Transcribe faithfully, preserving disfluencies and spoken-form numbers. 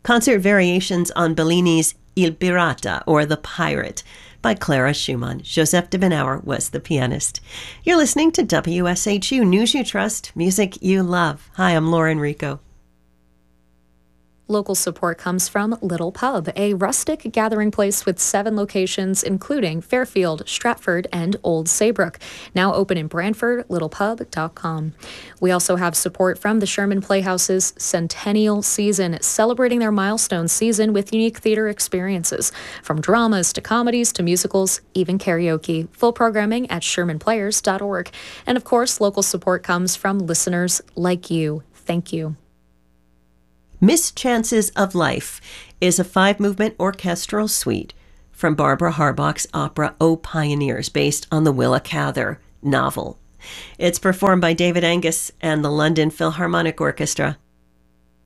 Concert variations on Bellini's Il Pirata, or The Pirate, by Clara Schumann. Joseph de Benauer was the pianist. You're listening to W S H U News You Trust, music you love. Hi, I'm Lauren Rico. Local support comes from Little Pub, a rustic gathering place with seven locations, including Fairfield, Stratford, and Old Saybrook. Now open in Brantford, little pub dot com. We also have support from the Sherman Playhouse's Centennial Season, celebrating their milestone season with unique theater experiences, from dramas to comedies to musicals, even karaoke. Full programming at sherman players dot org. And of course, local support comes from listeners like you. Thank you. Mischances of Life is a five-movement orchestral suite from Barbara Harbach's opera O Pioneers, based on the Willa Cather novel. It's performed by David Angus and the London Philharmonic Orchestra.